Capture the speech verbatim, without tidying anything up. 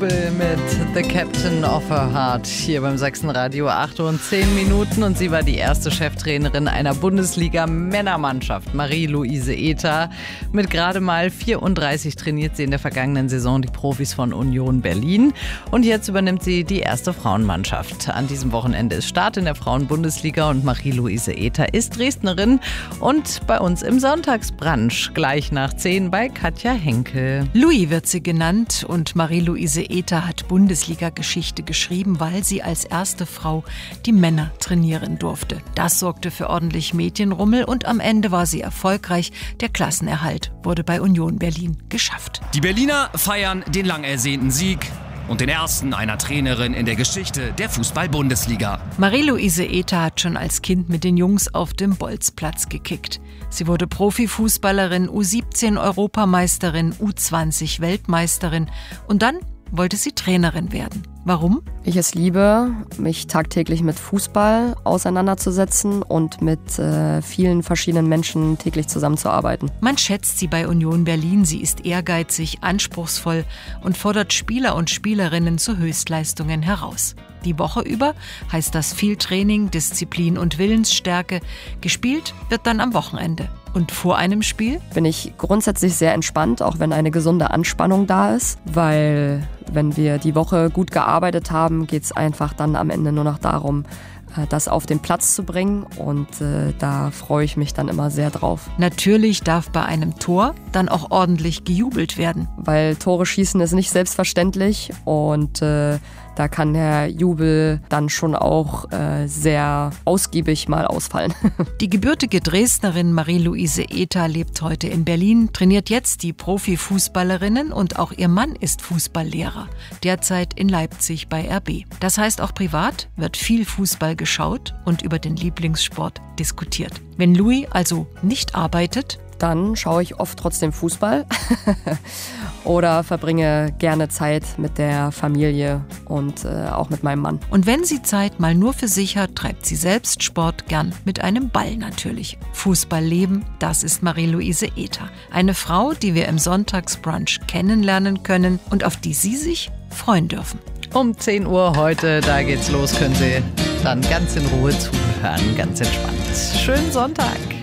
Jubel mit The Captain of Her Heart hier beim Sachsenradio. acht Uhr und zehn Minuten und sie war die erste Cheftrainerin einer Bundesliga-Männermannschaft, Marie-Louise Ether. Mit gerade mal vierunddreißig trainiert sie in der vergangenen Saison die Profis von Union Berlin und jetzt übernimmt sie die erste Frauenmannschaft. An diesem Wochenende ist Start in der Frauen-Bundesliga und Marie-Louise Ether ist Dresdnerin und bei uns im Sonntagsbrunch gleich nach zehn bei Katja Henkel. Louis wird sie genannt und Marie-Louise Ether hat Bundesliga-Geschichte geschrieben, weil sie als erste Frau die Männer trainieren durfte. Das sorgte für ordentlich Medienrummel und am Ende war sie erfolgreich. Der Klassenerhalt wurde bei Union Berlin geschafft. Die Berliner feiern den lang ersehnten Sieg und den ersten einer Trainerin in der Geschichte der Fußball-Bundesliga. Marie-Louise Ether hat schon als Kind mit den Jungs auf dem Bolzplatz gekickt. Sie wurde Profifußballerin, U siebzehn Europameisterin, U zwanzig Weltmeisterin und dann wollte sie Trainerin werden. Warum? Ich es liebe, mich tagtäglich mit Fußball auseinanderzusetzen und mit äh, vielen verschiedenen Menschen täglich zusammenzuarbeiten. Man schätzt sie bei Union Berlin. Sie ist ehrgeizig, anspruchsvoll und fordert Spieler und Spielerinnen zu Höchstleistungen heraus. Die Woche über heißt das viel Training, Disziplin und Willensstärke. Gespielt wird dann am Wochenende. Und vor einem Spiel? Bin ich grundsätzlich sehr entspannt, auch wenn eine gesunde Anspannung da ist, weil wenn wir die Woche gut gearbeitet haben, geht es einfach dann am Ende nur noch darum, das auf den Platz zu bringen und äh, da freue ich mich dann immer sehr drauf. Natürlich darf bei einem Tor dann auch ordentlich gejubelt werden. Weil Tore schießen ist nicht selbstverständlich und äh, da kann der Jubel dann schon auch äh, sehr ausgiebig mal ausfallen. Die gebürtige Dresdnerin Marie-Louise Ether lebt heute in Berlin, trainiert jetzt die Profifußballerinnen und auch ihr Mann ist Fußballlehrer, derzeit in Leipzig bei R B. Das heißt, auch privat wird viel Fußball geschaut und über den Lieblingssport diskutiert. Wenn Louis also nicht arbeitet, dann schaue ich oft trotzdem Fußball oder verbringe gerne Zeit mit der Familie und äh, auch mit meinem Mann. Und wenn sie Zeit mal nur für sich hat, treibt sie selbst Sport gern mit einem Ball natürlich. Fußball leben, das ist Marie-Louise Ether. Eine Frau, die wir im Sonntagsbrunch kennenlernen können und auf die Sie sich freuen dürfen. Um zehn Uhr heute, da geht's los, können Sie dann ganz in Ruhe zuhören, ganz entspannt. Schönen Sonntag.